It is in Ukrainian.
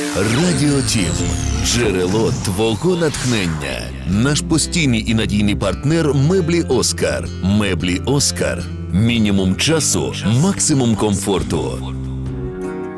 Радіо Тім. Джерело твого натхнення. Наш постійний і надійний партнер Меблі Оскар. Меблі Оскар. Мінімум часу, максимум комфорту.